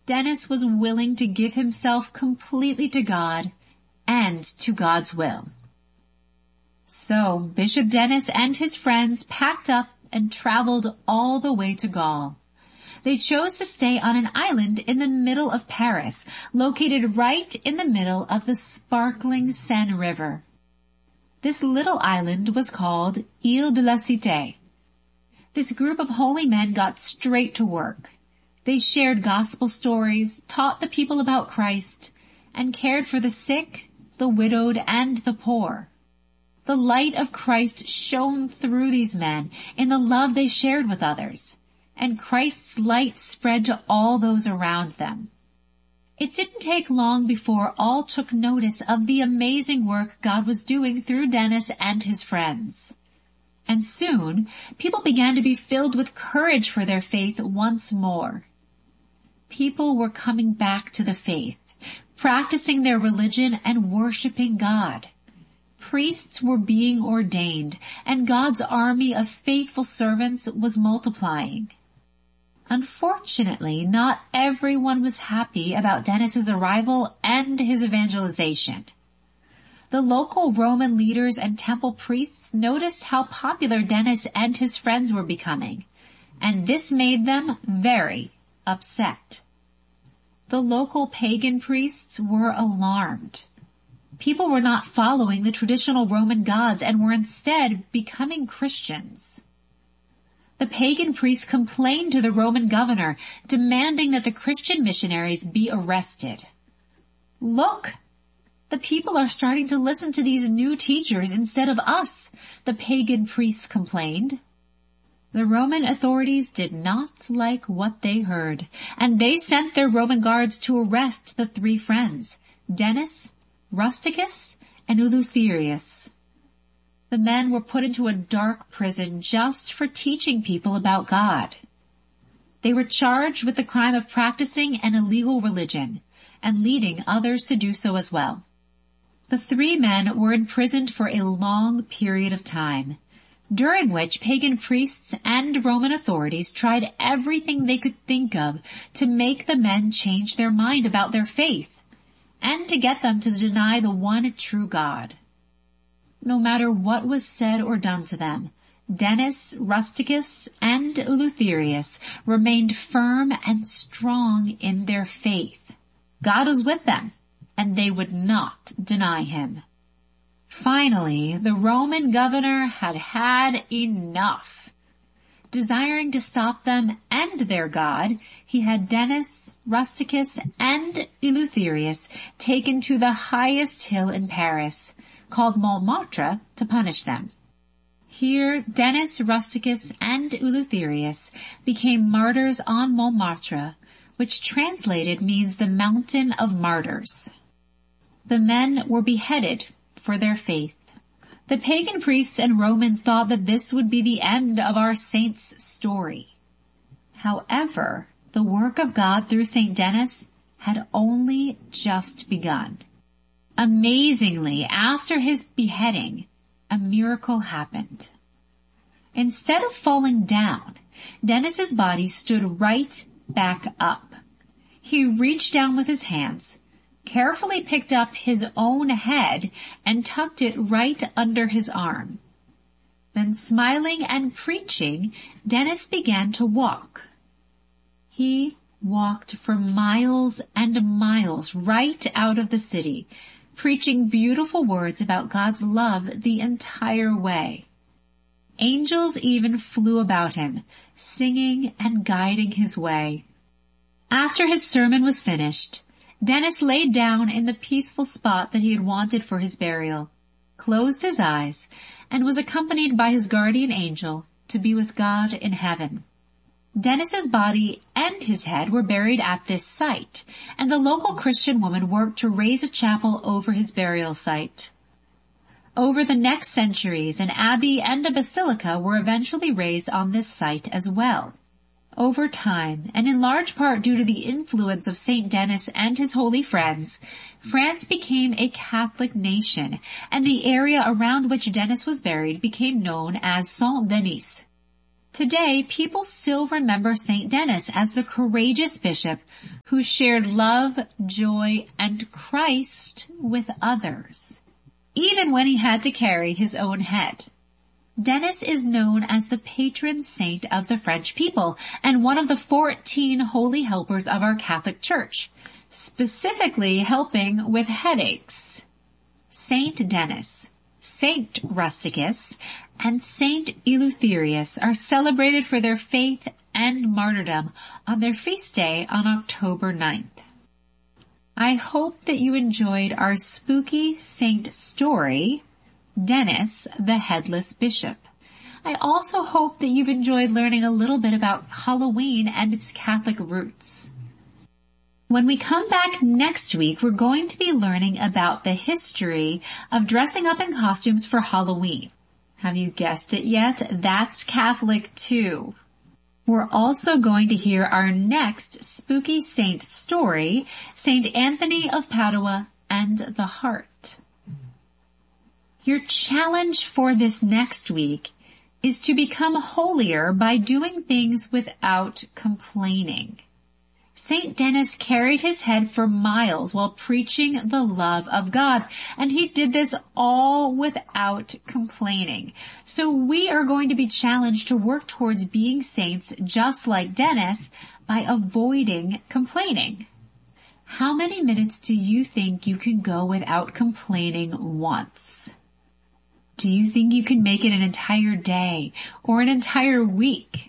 Denis was willing to give himself completely to God and to God's will. So Bishop Denis and his friends packed up and traveled all the way to Gaul. They chose to stay on an island in the middle of Paris, located right in the middle of the sparkling Seine River. This little island was called Ile de la Cité. This group of holy men got straight to work. They shared gospel stories, taught the people about Christ, and cared for the sick, the widowed, and the poor. The light of Christ shone through these men in the love they shared with others, and Christ's light spread to all those around them. It didn't take long before all took notice of the amazing work God was doing through Denis and his friends. And soon, people began to be filled with courage for their faith once more. People were coming back to the faith, practicing their religion and worshiping God. Priests were being ordained, and God's army of faithful servants was multiplying. Unfortunately, not everyone was happy about Denis's arrival and his evangelization. The local Roman leaders and temple priests noticed how popular Denis and his friends were becoming, and this made them very upset. The local pagan priests were alarmed. People were not following the traditional Roman gods and were instead becoming Christians. The pagan priests complained to the Roman governor, demanding that the Christian missionaries be arrested. "Look, the people are starting to listen to these new teachers instead of us," the pagan priests complained. The Roman authorities did not like what they heard, and they sent their Roman guards to arrest the three friends, Denis, Rusticus, and Eleutherius. The men were put into a dark prison just for teaching people about God. They were charged with the crime of practicing an illegal religion and leading others to do so as well. The three men were imprisoned for a long period of time, during which pagan priests and Roman authorities tried everything they could think of to make the men change their mind about their faith and to get them to deny the one true God. No matter what was said or done to them, Denis, Rusticus, and Eleutherius remained firm and strong in their faith. God was with them, and they would not deny him. Finally, the Roman governor had had enough. Desiring to stop them and their God, he had Denis, Rusticus, and Eleutherius taken to the highest hill in Paris, called Montmartre, to punish them. Here, Denis, Rusticus, and Eleutherius became martyrs on Montmartre, which translated means the mountain of martyrs. The men were beheaded for their faith. The pagan priests and Romans thought that this would be the end of our saint's story. However, the work of God through Saint Denis had only just begun. Amazingly, after his beheading, a miracle happened. Instead of falling down, Denis's body stood right back up. He reached down with his hands, carefully picked up his own head, and tucked it right under his arm. Then, smiling and preaching, Denis began to walk. He walked for miles and miles right out of the city, preaching beautiful words about God's love the entire way. Angels even flew about him, singing and guiding his way. After his sermon was finished, Denis laid down in the peaceful spot that he had wanted for his burial, closed his eyes, and was accompanied by his guardian angel to be with God in heaven. Denis's body and his head were buried at this site, and the local Christian woman worked to raise a chapel over his burial site. Over the next centuries, an abbey and a basilica were eventually raised on this site as well. Over time, and in large part due to the influence of Saint Denis and his holy friends, France became a Catholic nation, and the area around which Denis was buried became known as Saint-Denis. Today, people still remember St. Denis as the courageous bishop who shared love, joy, and Christ with others, even when he had to carry his own head. Denis is known as the patron saint of the French people and one of the 14 holy helpers of our Catholic Church, specifically helping with headaches. Saint Denis, Saint Rusticus, and Saint Eleutherius are celebrated for their faith and martyrdom on their feast day on October 9th. I hope that you enjoyed our spooky saint story, Denis, the Headless Bishop. I also hope that you've enjoyed learning a little bit about Halloween and its Catholic roots. When we come back next week, we're going to be learning about the history of dressing up in costumes for Halloween. Have you guessed it yet? That's Catholic too. We're also going to hear our next spooky saint story, Saint Anthony of Padua and the Heart. Your challenge for this next week is to become holier by doing things without complaining. Saint Denis carried his head for miles while preaching the love of God, and he did this all without complaining. So we are going to be challenged to work towards being saints just like Denis by avoiding complaining. How many minutes do you think you can go without complaining once? Do you think you can make it an entire day or an entire week?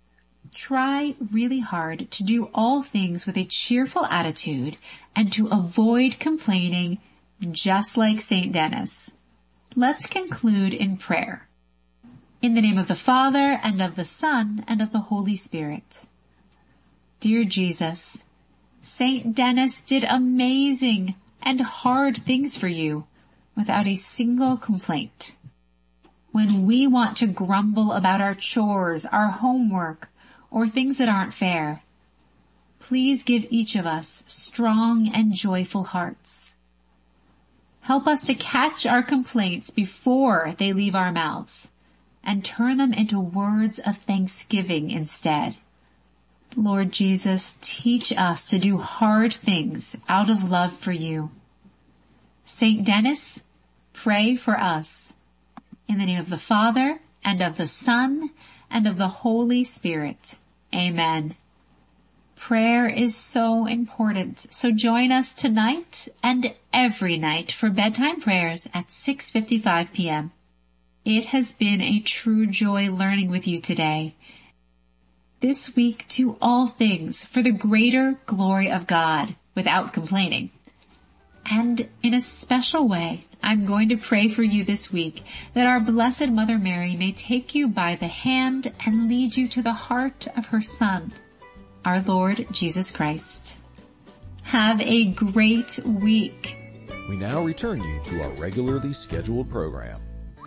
Try really hard to do all things with a cheerful attitude and to avoid complaining just like St. Denis. Let's conclude in prayer. In the name of the Father, and of the Son, and of the Holy Spirit. Dear Jesus, St. Denis did amazing and hard things for you without a single complaint. When we want to grumble about our chores, our homework, or things that aren't fair, please give each of us strong and joyful hearts. Help us to catch our complaints before they leave our mouths and turn them into words of thanksgiving instead. Lord Jesus, teach us to do hard things out of love for you. Saint Denis, pray for us. In the name of the Father, and of the Son, and of the Holy Spirit. Amen. Prayer is so important, so join us tonight and every night for bedtime prayers at 6:55 p.m. It has been a true joy learning with you today. This week, do all things for the greater glory of God without complaining. And in a special way, I'm going to pray for you this week that our Blessed Mother Mary may take you by the hand and lead you to the heart of her Son, our Lord Jesus Christ. Have a great week. We now return you to our regularly scheduled program.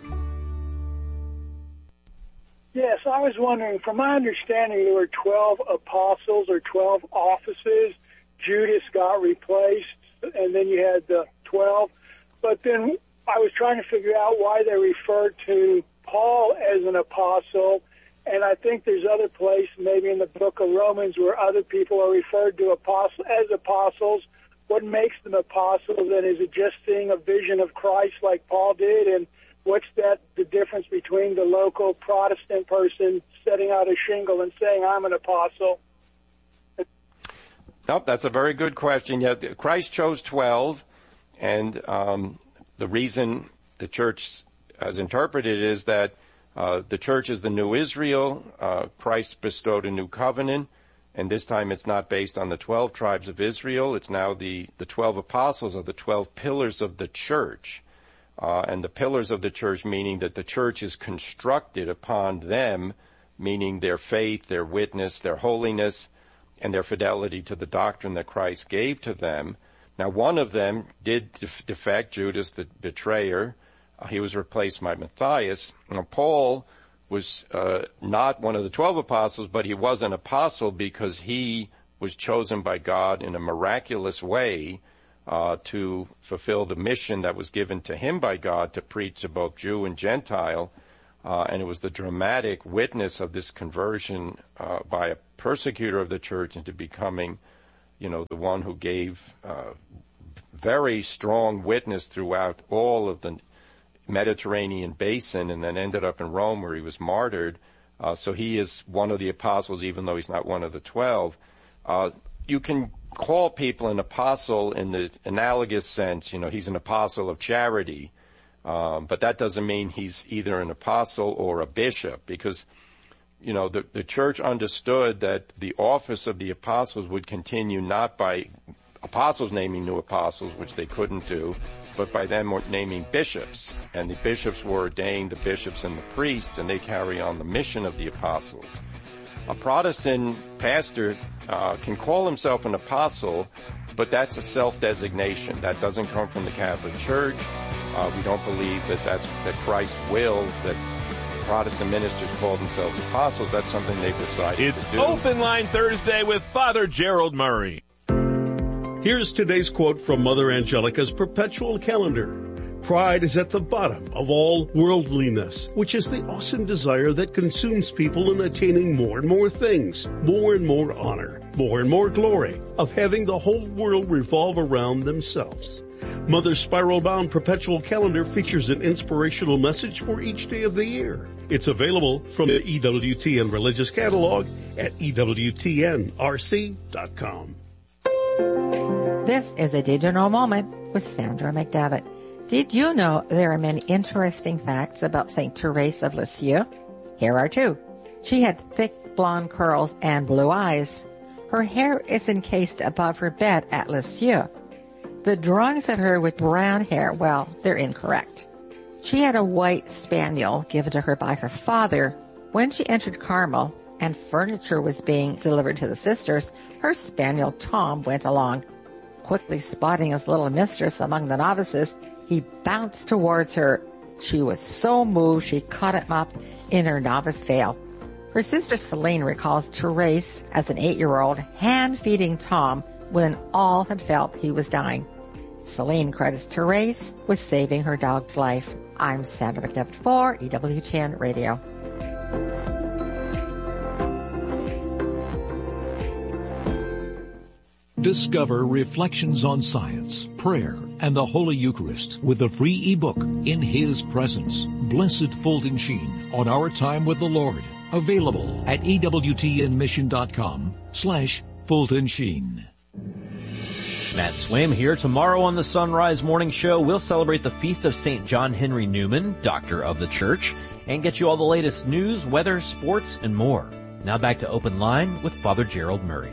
Yes, I was wondering, from my understanding, there were 12 apostles or 12 offices. Judas got replaced, and then you had the 12. But then I was trying to figure out why they referred to Paul as an apostle, and I think there's other places, maybe in the book of Romans, where other people are referred to as apostles. What makes them apostles, and is it just seeing a vision of Christ like Paul did? And what's the difference between the local Protestant person setting out a shingle and saying, I'm an apostle? Nope, that's a very good question. Yeah, Christ chose 12, and the reason the church has interpreted it is that the church is the new Israel. Christ bestowed a new covenant, and this time it's not based on the 12 tribes of Israel. It's now the 12 apostles are the 12 pillars of the church. And the pillars of the church meaning that the church is constructed upon them, meaning their faith, their witness, their holiness, and their fidelity to the doctrine that Christ gave to them. Now, one of them did defect, Judas the betrayer. He was replaced by Matthias. Now, Paul was not one of the 12 apostles, but he was an apostle because he was chosen by God in a miraculous way to fulfill the mission that was given to him by God to preach to both Jew and Gentile. and it was the dramatic witness of this conversion by a persecutor of the church into becoming, the one who gave very strong witness throughout all of the Mediterranean basin, and then ended up in Rome where he was martyred. So he is one of the apostles, even though he's not one of the 12. You can call people an apostle in the analogous sense. He's an apostle of charity. But that doesn't mean he's either an apostle or a bishop, because, the church understood that the office of the apostles would continue not by apostles naming new apostles, which they couldn't do, but by them naming bishops. And the bishops were ordained, the bishops and the priests, and they carry on the mission of the apostles. A Protestant pastor can call himself an apostle, but that's a self-designation. That doesn't come from the Catholic Church. We don't believe that Christ willed that Protestant ministers call themselves apostles. That's something they've decided to do. It's Open Line Thursday with Father Gerald Murray. Here's today's quote from Mother Angelica's perpetual calendar. Pride is at the bottom of all worldliness, which is the awesome desire that consumes people in attaining more and more things, more and more honor, more and more glory, of having the whole world revolve around themselves. Mother's spiral-bound perpetual calendar features an inspirational message for each day of the year. It's available from the EWTN Religious Catalog at EWTNRC.com. This is a Digital Moment with Sandra McDevitt. Did you know there are many interesting facts about St. Therese of Lisieux? Here are two. She had thick blonde curls and blue eyes. Her hair is encased above her bed at Lisieux. The drawings of her with brown hair, well, they're incorrect. She had a white spaniel given to her by her father. When she entered Carmel and furniture was being delivered to the sisters, her spaniel Tom went along. Quickly spotting his little mistress among the novices, he bounced towards her. She was so moved she caught him up in her novice veil. Her sister Celine recalls Therese as an 8-year-old hand-feeding Tom when all had felt he was dying. Celine credits Therese with saving her dog's life. I'm Sandra McDevitt for EWTN Radio. Discover Reflections on Science, Prayer, and the Holy Eucharist with a free ebook, In His Presence, Blessed Fulton Sheen on Our Time with the Lord. Available at EWTNmission.com/Fulton Sheen. Matt Swam here. Tomorrow on the Sunrise Morning Show, we'll celebrate the feast of St. John Henry Newman, Doctor of the Church, and get you all the latest news, weather, sports, and more. Now back to Open Line with Father Gerald Murray.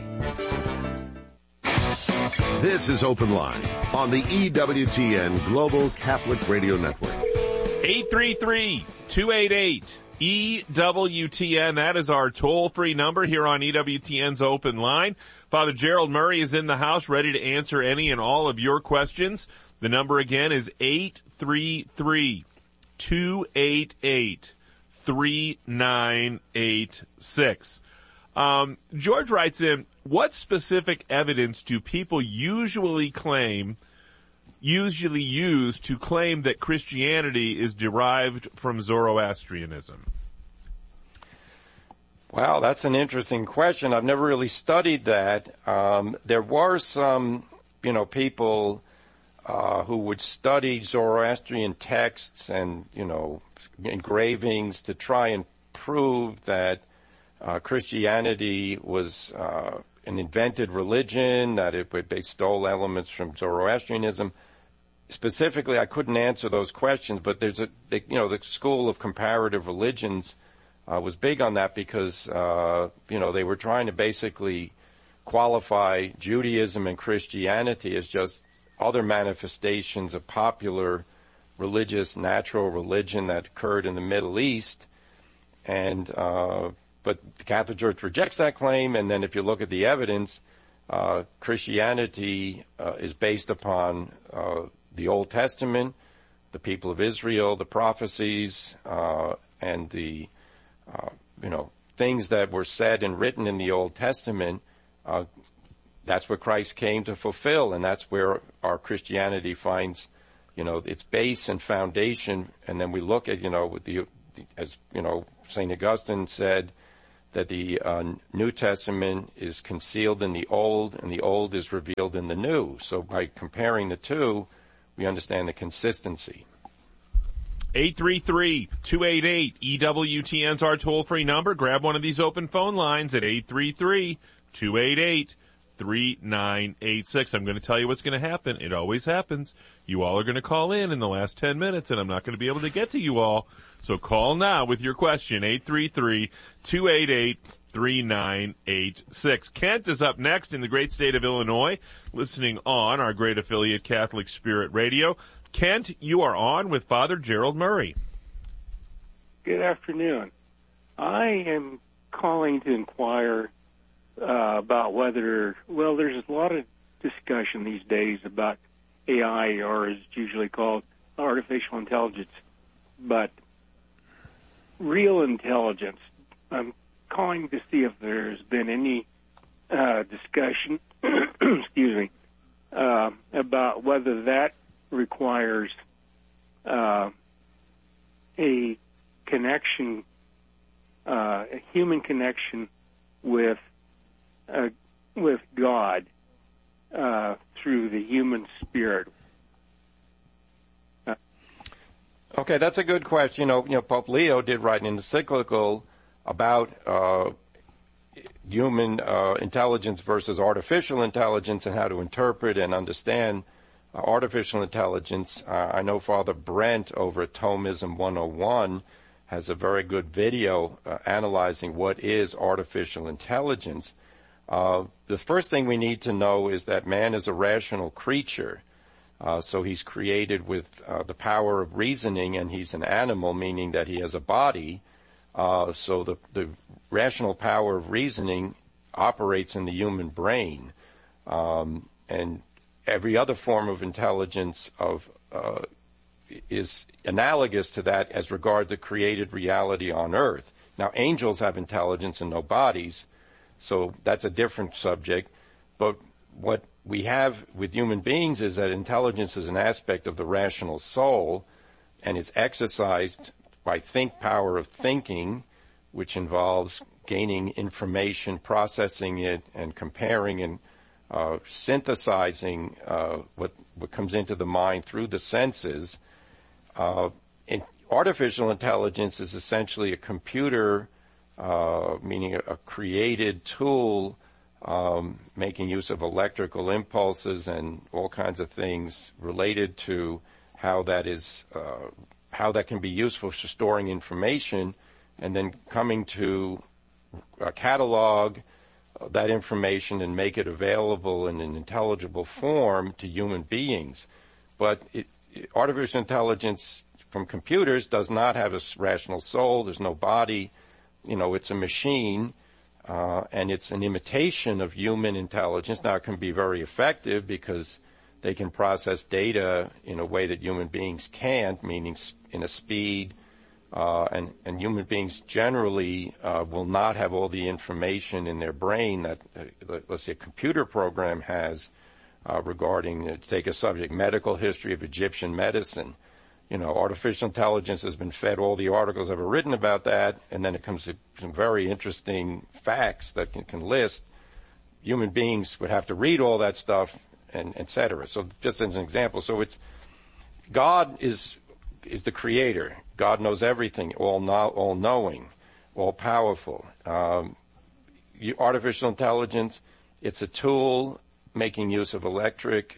This is Open Line on the EWTN Global Catholic Radio Network. 833-288-EWTN. That is our toll-free number here on EWTN's Open Line. Father Gerald Murray is in the house ready to answer any and all of your questions. The number again is 833-288-3986. George writes in, what specific evidence do people usually use to claim that Christianity is derived from Zoroastrianism? Well, that's an interesting question. I've never really studied that. There were some, people who would study Zoroastrian texts and, engravings to try and prove that Christianity was an invented religion, that they stole elements from Zoroastrianism. Specifically, I couldn't answer those questions, but there's the school of comparative religions was big on that because, they were trying to basically qualify Judaism and Christianity as just other manifestations of popular religious, natural religion that occurred in the Middle East. And, but the Catholic Church rejects that claim, and then if you look at the evidence, Christianity is based upon the Old Testament, the people of Israel, the prophecies, and the things that were said and written in the Old Testament. That's what Christ came to fulfill, and that's where our Christianity finds, its base and foundation. And then we look at, with as you know, St. Augustine said that the New Testament is concealed in the Old, and the Old is revealed in the New. So by comparing the two, we understand the consistency. 833-288-EWTN's our toll-free number. Grab one of these open phone lines at 833-288-3986. I'm going to tell you what's going to happen. It always happens. You all are going to call in the last 10 minutes, and I'm not going to be able to get to you all. So call now with your question, 833-288-3986. Kent is up next in the great state of Illinois, listening on our great affiliate, Catholic Spirit Radio. Kent, you are on with Father Gerald Murray. Good afternoon. I am calling to inquire about whether, well, there's a lot of discussion these days about AI, or as it's usually called, artificial intelligence, but real intelligence. I'm calling to see if there's been any discussion, excuse me, about whether that requires a connection, a human connection with God through the human spirit. Okay, that's a good question. You know, Pope Leo did write an encyclical about human intelligence versus artificial intelligence and how to interpret and understand artificial intelligence. I know Father Brent over at Thomism 101 has a very good video analyzing what is artificial intelligence. The first thing we need to know is that man is a rational creature. So he's created with the power of reasoning, and he's an animal, meaning that he has a body. So the rational power of reasoning operates in the human brain. And every other form of intelligence is analogous to that as regard to created reality on earth. Now, angels have intelligence and no bodies, so that's a different subject. But what we have with human beings is that intelligence is an aspect of the rational soul, and it's exercised by power of thinking, which involves gaining information, processing it, and comparing and synthesizing what comes into the mind through the senses. Artificial intelligence is essentially a computer, meaning a created tool, making use of electrical impulses and all kinds of things related to how that can be useful for storing information, and then coming to catalog that information and make it available in an intelligible form to human beings. But artificial intelligence from computers does not have a rational soul. There's no body. You know, it's a machine, and it's an imitation of human intelligence. Now, it can be very effective because they can process data in a way that human beings can't, meaning in a speed, and human beings generally will not have all the information in their brain that, let's say, a computer program has regarding, to take a subject, medical history of Egyptian medicine. You know, artificial intelligence has been fed all the articles ever written about that, and then it comes to some very interesting facts that can list. Human beings would have to read all that stuff, and et cetera. So just as an example, so God is the creator. God knows everything, all-knowing, all-powerful. Artificial intelligence, it's a tool making use of electric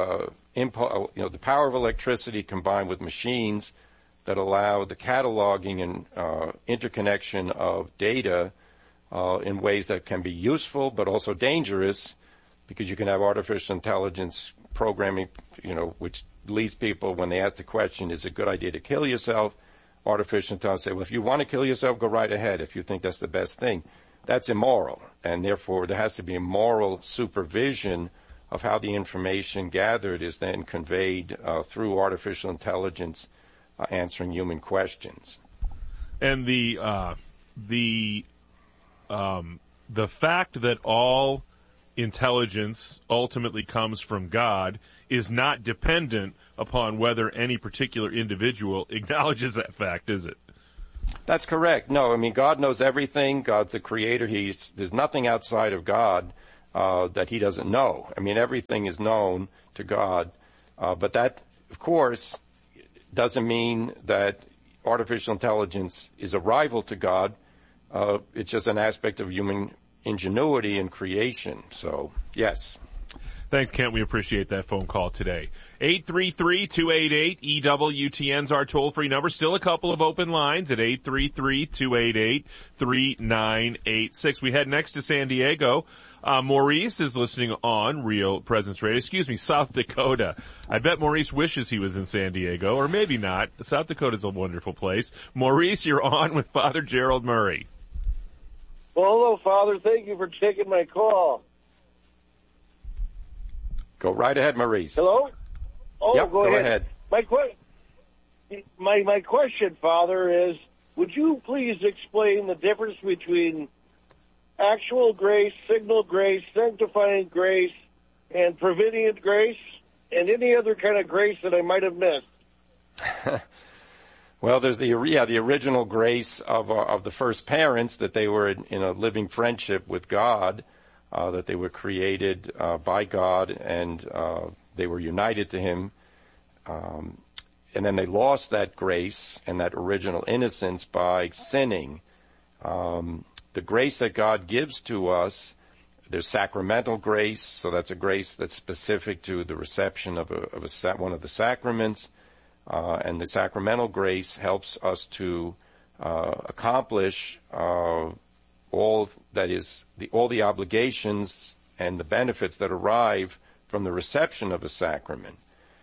the power of electricity combined with machines that allow the cataloging and interconnection of data in ways that can be useful but also dangerous, because you can have artificial intelligence programming, which leads people, when they ask the question, is it a good idea to kill yourself? Artificial intelligence say, well, if you want to kill yourself, go right ahead if you think that's the best thing. That's immoral, and therefore there has to be a moral supervision of how the information gathered is then conveyed through artificial intelligence answering human questions. And the fact that all intelligence ultimately comes from God is not dependent upon whether any particular individual acknowledges that fact, is it? That's correct. No, I mean, God knows everything. God's the creator. There's nothing outside of God that he doesn't know. I mean, everything is known to God. But that, of course, doesn't mean that artificial intelligence is a rival to God. It's just an aspect of human ingenuity and creation. So, yes. Thanks, Kent. We appreciate that phone call today. 833-288-EWTN's our toll-free number. Still a couple of open lines at 833-288-3986. We head next to San Diego. Maurice is listening on Real Presence Radio. South Dakota. I bet Maurice wishes he was in San Diego, or maybe not. South Dakota's a wonderful place. Maurice, you're on with Father Gerald Murray. Well, hello, Father. Thank you for taking my call. Go right ahead, Maurice. Hello? Oh, yep, go ahead. My question, Father, is would you please explain the difference between actual grace, signal grace, sanctifying grace, and prevenient grace, and any other kind of grace that I might have missed? Well, there's the original grace of the first parents, that they were in a living friendship with God, that they were created by God, and they were united to him. And then they lost that grace and that original innocence by sinning. The grace that God gives to us, there's sacramental grace, so that's a grace that's specific to the reception of one of the sacraments. And the sacramental grace helps us to accomplish all the obligations and the benefits that arrive from the reception of a sacrament.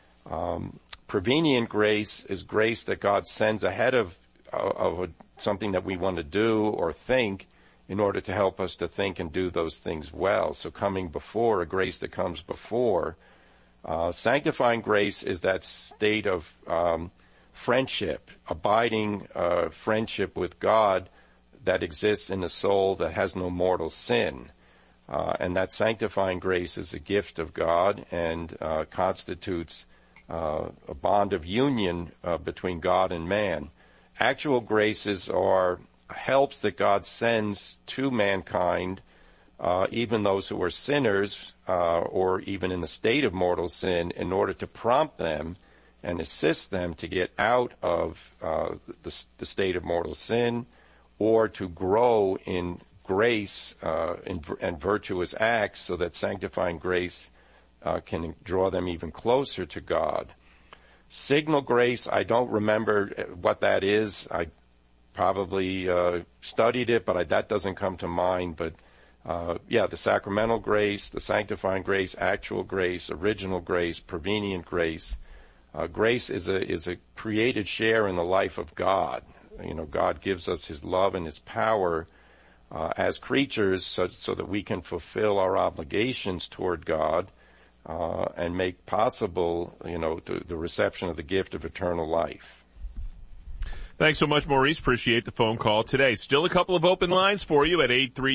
Prevenient grace is grace that God sends ahead of something that we want to do or think, in order to help us to think and do those things well. So coming before, a grace that comes before. Sanctifying grace is that state of friendship, abiding friendship with God that exists in a soul that has no mortal sin. And that sanctifying grace is a gift of God and constitutes a bond of union between God and man. Actual graces are helps that God sends to mankind, even those who are sinners or even in the state of mortal sin, in order to prompt them and assist them to get out of the state of mortal sin, or to grow in grace and virtuous acts, so that sanctifying grace can draw them even closer to God. Signal grace, I don't remember what that is. I probably studied it, but that doesn't come to mind. But the sacramental grace, the sanctifying grace, actual grace, original grace, prevenient grace. Grace is a created share in the life of God. God gives us his love and his power as creatures so that we can fulfill our obligations toward God and make possible, the reception of the gift of eternal life. Thanks so much, Maurice. Appreciate the phone call today. Still a couple of open lines for you at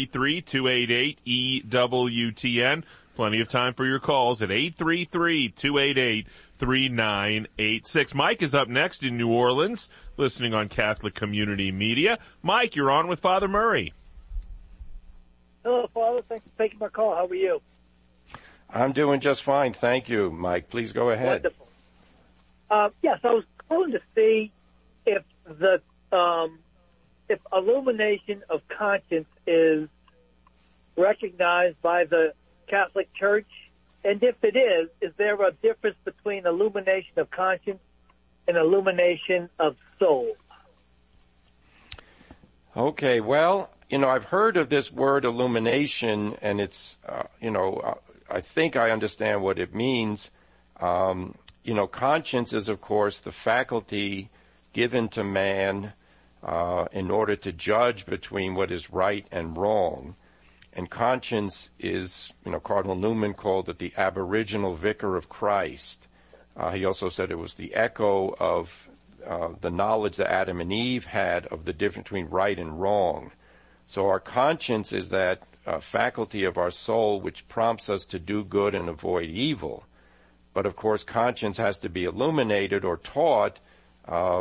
833-288-EWTN. Plenty of time for your calls at 833-288-3986. Mike is up next in New Orleans, listening on Catholic Community Media. Mike, you're on with Father Murray. Hello, Father. Thanks for taking my call. How are you? I'm doing just fine. Thank you, Mike. Please go ahead. Wonderful. Yes, I was calling to see if if illumination of conscience is recognized by the Catholic Church, and if it is there a difference between illumination of conscience and illumination of soul? Okay, well, I've heard of this word illumination, and it's, I think I understand what it means. Conscience is, of course, the faculty given to man in order to judge between what is right and wrong. And conscience is, Cardinal Newman called it the aboriginal vicar of Christ. He also said it was the echo of the knowledge that Adam and Eve had of the difference between right and wrong. So our conscience is that faculty of our soul which prompts us to do good and avoid evil. But of course, conscience has to be illuminated or taught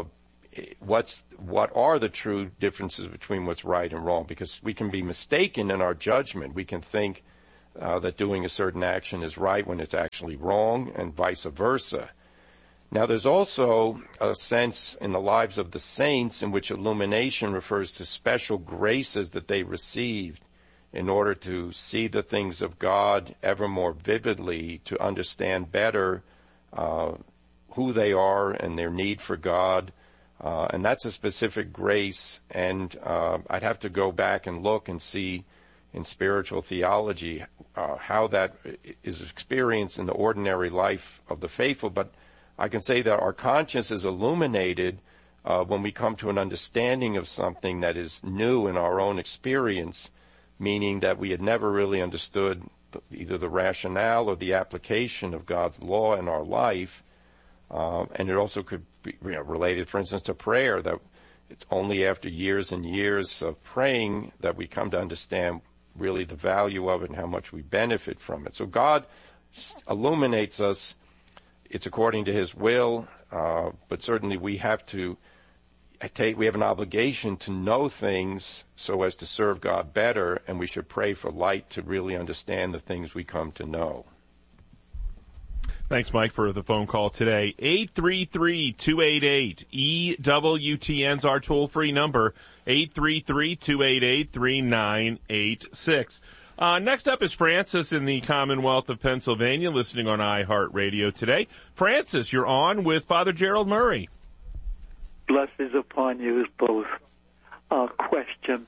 what are the true differences between what's right and wrong, because we can be mistaken in our judgment. We can think that doing a certain action is right when it's actually wrong, and vice versa. Now, there's also a sense in the lives of the saints in which illumination refers to special graces that they received in order to see the things of God ever more vividly, to understand better who they are and their need for God. And that's a specific grace, and I'd have to go back and look and see in spiritual theology how that is experienced in the ordinary life of the faithful. But I can say that our conscience is illuminated when we come to an understanding of something that is new in our own experience, meaning that we had never really understood either the rationale or the application of God's law in our life. And it also could be related, for instance, to prayer, that it's only after years and years of praying that we come to understand really the value of it and how much we benefit from it. So God illuminates us. It's according to His will, but certainly we have an obligation to know things so as to serve God better, and we should pray for light to really understand the things we come to know. Thanks, Mike, for the phone call today. 833-288-EWTN's our toll-free number, 833-288-3986. Next up is Francis in the Commonwealth of Pennsylvania, listening on iHeartRadio today. Francis, you're on with Father Gerald Murray. Blessings upon you both. Question.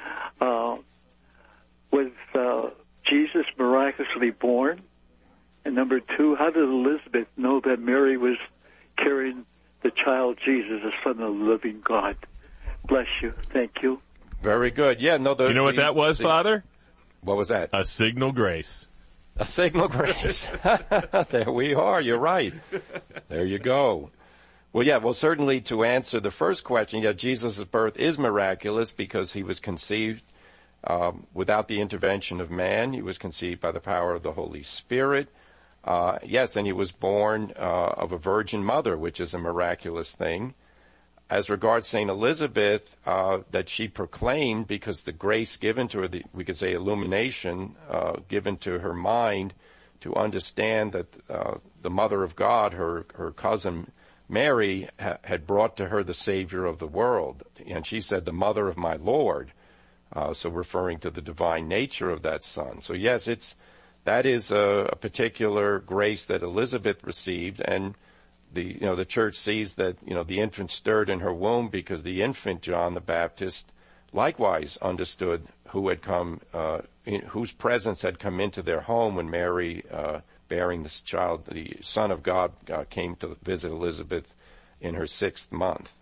Was Jesus miraculously born? And number two, how did Elizabeth know that Mary was carrying the child Jesus, the Son of the living God? Bless you. Thank you. Very good. Yeah, no. You know what that was, Father? What was that? A signal grace. A signal grace. There we are. You're right. There you go. Well, certainly to answer the first question, Jesus' birth is miraculous because he was conceived without the intervention of man. He was conceived by the power of the Holy Spirit. Yes, and he was born of a virgin mother, which is a miraculous thing. As regards St. Elizabeth, that she proclaimed, because the grace given to her, we could say illumination, given to her mind to understand that the Mother of God, her cousin Mary, had brought to her the Savior of the world. And she said, the mother of my Lord, so referring to the divine nature of that Son. So yes, that is a particular grace that Elizabeth received, and the church sees that, the infant stirred in her womb because the infant John the Baptist likewise understood who had come, whose presence had come into their home when Mary, bearing this child, the Son of God, came to visit Elizabeth in her 6th month.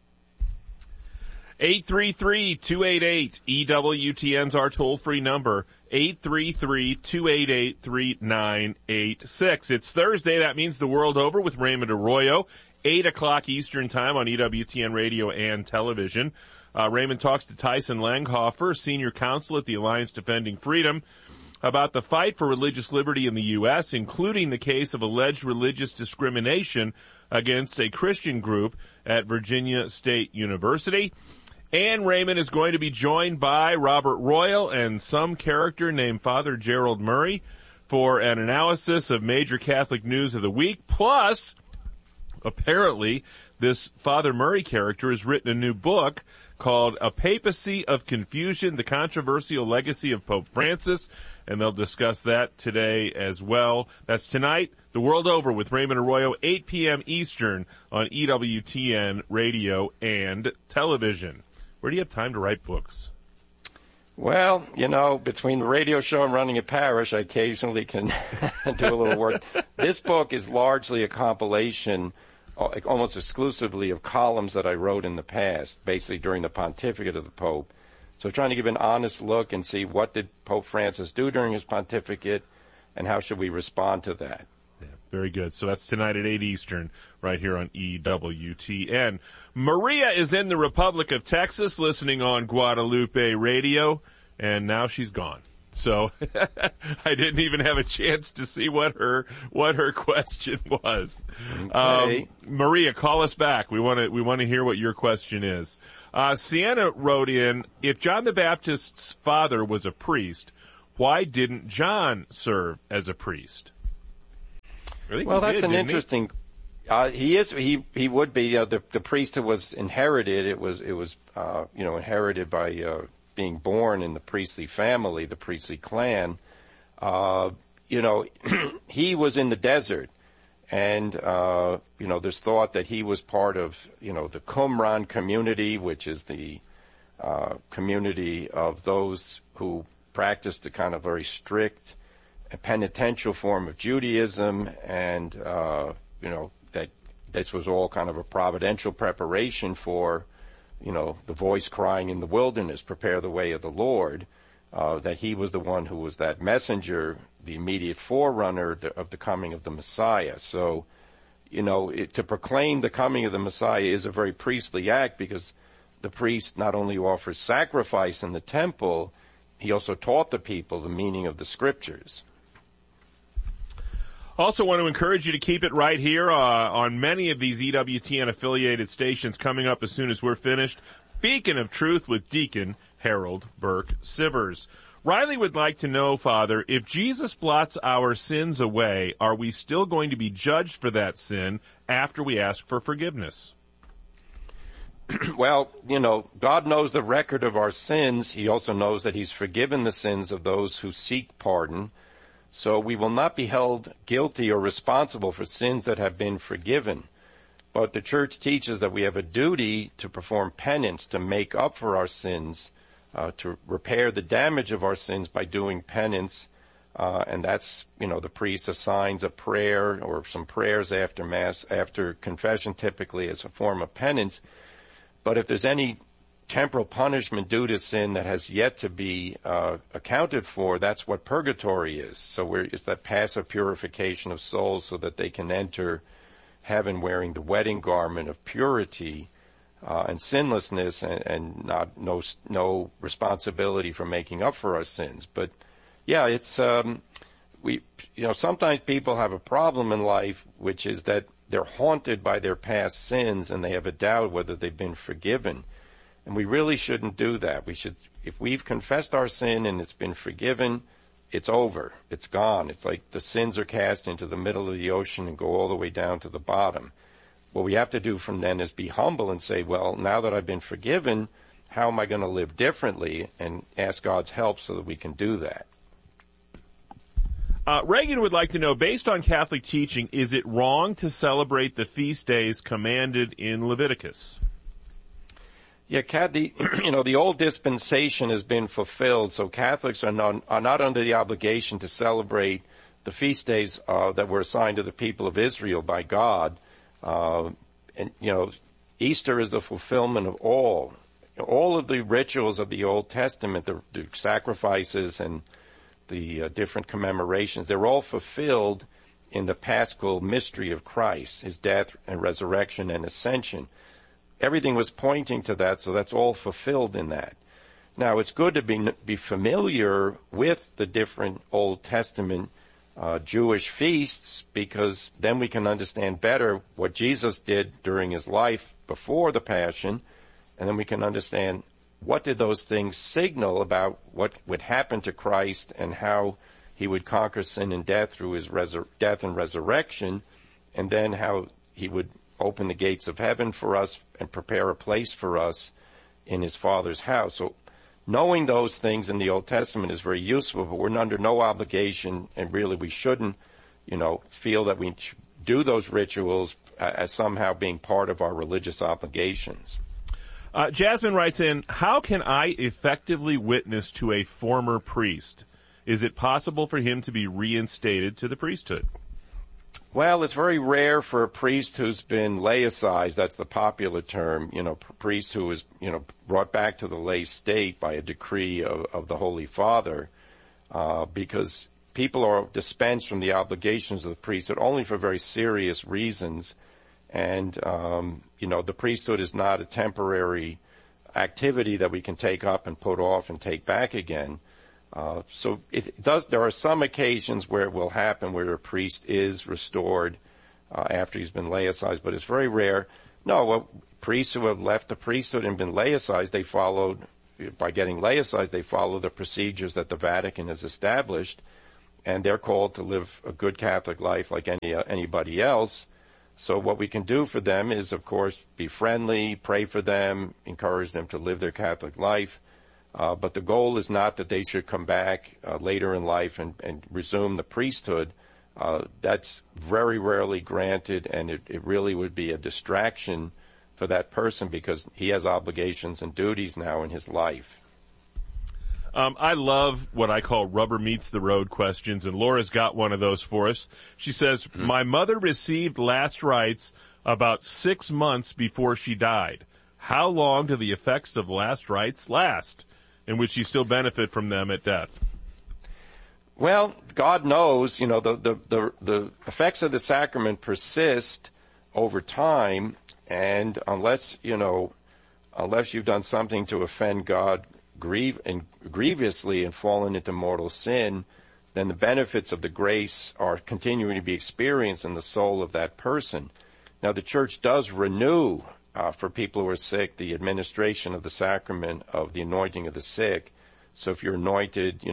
833-288-EWTN's our toll-free number, 833-288-3986. It's Thursday. That means the world over with Raymond Arroyo, 8 o'clock Eastern Time on EWTN Radio and Television. Raymond talks to Tyson Langhofer, Senior Counsel at the Alliance Defending Freedom, about the fight for religious liberty in the U.S., including the case of alleged religious discrimination against a Christian group at Virginia State University. And Raymond is going to be joined by Robert Royal and some character named Father Gerald Murray for an analysis of major Catholic news of the week. Plus, apparently, this Father Murray character has written a new book called A Papacy of Confusion, The Controversial Legacy of Pope Francis, and they'll discuss that today as well. That's tonight, the world over with Raymond Arroyo, 8 p.m. Eastern on EWTN Radio and Television. Where do you have time to write books? Well, between the radio show and running a parish, I occasionally can do a little work. This book is largely a compilation, almost exclusively, of columns that I wrote in the past, basically during the pontificate of the Pope. So trying to give an honest look and see what did Pope Francis do during his pontificate and how should we respond to that. Very good. So that's tonight at 8 Eastern, right here on EWTN. Maria is in the Republic of Texas, listening on Guadalupe Radio, and now she's gone. So I didn't even have a chance to see what her question was. Okay. Maria, call us back. We want to hear what your question is. Sienna wrote in, if John the Baptist's father was a priest, why didn't John serve as a priest? Well, that's an interesting. He would be the priesthood was inherited. It was inherited by being born in the priestly family, the priestly clan. He was in the desert, and there's thought that he was part of the Qumran community, which is the community of those who practiced a kind of very strict penitential form of Judaism, and that this was all kind of a providential preparation for the voice crying in the wilderness, prepare the way of the Lord, that he was the one who was that messenger, the immediate forerunner of the coming of the Messiah. So, to proclaim the coming of the Messiah is a very priestly act, because the priest not only offers sacrifice in the temple, he also taught the people the meaning of the scriptures. Also want to encourage you to keep it right here on many of these EWTN-affiliated stations coming up as soon as we're finished. Beacon of Truth with Deacon Harold Burke Sivers. Riley would like to know, Father, if Jesus blots our sins away, are we still going to be judged for that sin after we ask for forgiveness? Well, God knows the record of our sins. He also knows that he's forgiven the sins of those who seek pardon. So we will not be held guilty or responsible for sins that have been forgiven. But the church teaches that we have a duty to perform penance, to make up for our sins, to repair the damage of our sins by doing penance. And that's, the priest assigns a prayer or some prayers after Mass, after confession, typically as a form of penance. But if there's any temporal punishment due to sin that has yet to be accounted for, that's what purgatory is. So it's that passive purification of souls so that they can enter heaven wearing the wedding garment of purity and sinlessness, and no responsibility for making up for our sins. But yeah, it's sometimes people have a problem in life, which is that they're haunted by their past sins and they have a doubt whether they've been forgiven. And we really shouldn't do that. We should, if we've confessed our sin and it's been forgiven, it's over. It's gone. It's like the sins are cast into the middle of the ocean and go all the way down to the bottom. What we have to do from then is be humble and say, well, now that I've been forgiven, how am I going to live differently? And ask God's help so that we can do that. Reagan would like to know, based on Catholic teaching, is it wrong to celebrate the feast days commanded in Leviticus? Yeah, the old dispensation has been fulfilled, so Catholics are not under the obligation to celebrate the feast days that were assigned to the people of Israel by God. Easter is the fulfillment of all of the rituals of the Old Testament, the sacrifices and the different commemorations. They're all fulfilled in the Paschal mystery of Christ, his death and resurrection and ascension. Everything was pointing to that, so that's all fulfilled in that. Now, it's good to be familiar with the different Old Testament Jewish feasts, because then we can understand better what Jesus did during his life before the Passion, and then we can understand what did those things signal about what would happen to Christ and how he would conquer sin and death through his death and resurrection, and then how he would open the gates of heaven for us and prepare a place for us in his Father's house. So knowing those things in the Old Testament is very useful, but we're under no obligation, and really we shouldn't, feel that we should do those rituals as somehow being part of our religious obligations. Jasmine writes in, how can I effectively witness to a former priest? Is it possible for him to be reinstated to the priesthood? Well, it's very rare for a priest who's been laicized, that's the popular term, priest who is, brought back to the lay state by a decree of the Holy Father, because people are dispensed from the obligations of the priesthood only for very serious reasons. And, the priesthood is not a temporary activity that we can take up and put off and take back again. So it does. There are some occasions where it will happen where a priest is restored after he's been laicized, but it's very rare. No, priests who have left the priesthood and been laicized, by getting laicized, they follow the procedures that the Vatican has established, and they're called to live a good Catholic life like anybody else. So what we can do for them is, of course, be friendly, pray for them, encourage them to live their Catholic life. But the goal is not that they should come back later in life and resume the priesthood. That's very rarely granted, and it really would be a distraction for that person because he has obligations and duties now in his life. I love what I call rubber meets the road questions, and Laura's got one of those for us. She says, My mother received last rites about 6 months before she died. How long do the effects of last rites last? And would she still benefit from them at death? Well, God knows, the effects of the sacrament persist over time, and unless you've done something to offend God grievously and fallen into mortal sin, then the benefits of the grace are continuing to be experienced in the soul of that person. Now, the Church does renew for people who are sick the administration of the sacrament of the anointing of the sick. So if you're anointed,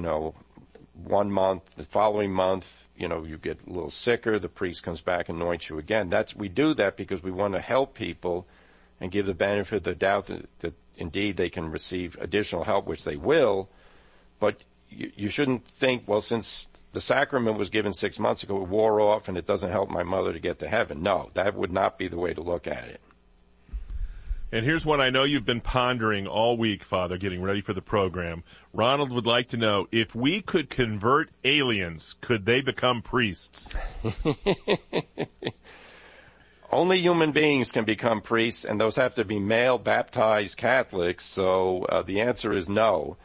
1 month, the following month, you get a little sicker, the priest comes back and anoints you again. We do that because we want to help people and give the benefit of the doubt that indeed they can receive additional help, which they will. But you shouldn't think, well, since the sacrament was given 6 months ago, it wore off and it doesn't help my mother to get to heaven. No, that would not be the way to look at it. And here's one I know you've been pondering all week, Father, getting ready for the program. Ronald would like to know, if we could convert aliens, could they become priests? Only human beings can become priests, and those have to be male baptized Catholics, so the answer is no.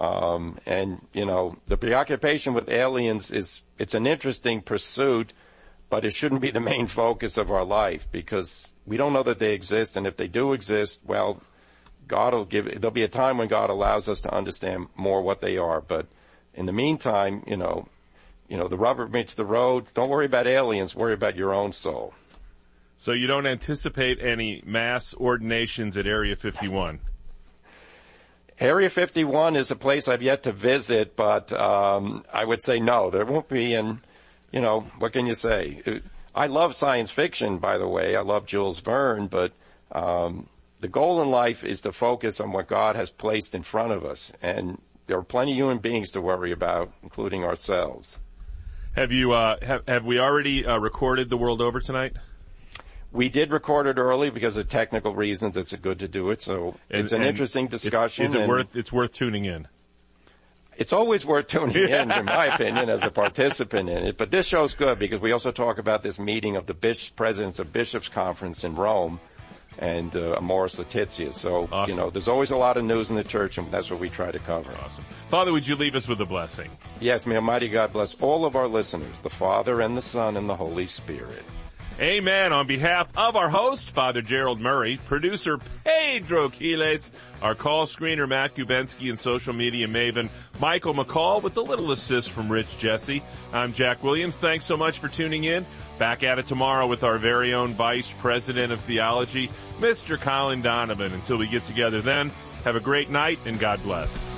The preoccupation with aliens it's an interesting pursuit, but it shouldn't be the main focus of our life because we don't know that they exist, and if they do exist, well, there'll be a time when God allows us to understand more what they are. But in the meantime, the rubber meets the road. Don't worry about aliens, worry about your own soul. So you don't anticipate any mass ordinations at Area 51? Area 51 is a place I've yet to visit, but I would say no, there won't be. And, what can you say? I love science fiction, by the way. I love Jules Verne, but the goal in life is to focus on what God has placed in front of us. And there are plenty of human beings to worry about, including ourselves. Have we already recorded The World Over tonight? We did record it early because of technical reasons. It's good to do it. So it's an interesting discussion. It's worth tuning in? It's always worth tuning in my opinion, as a participant in it. But this show's good because we also talk about this meeting of the Presidents of Bishops Conference in Rome and Amoris Laetitia. So, awesome. There's always a lot of news in the church, and that's what we try to cover. Awesome. Father, would you leave us with a blessing? Yes, may Almighty God bless all of our listeners, the Father and the Son and the Holy Spirit. Amen. On behalf of our host, Father Gerald Murray, producer Pedro Quiles, our call screener Matt Gubensky, and social media maven Michael McCall, with a little assist from Rich Jesse, I'm Jack Williams. Thanks so much for tuning in. Back at it tomorrow with our very own Vice President of Theology, Mr. Colin Donovan. Until we get together then, have a great night and God bless.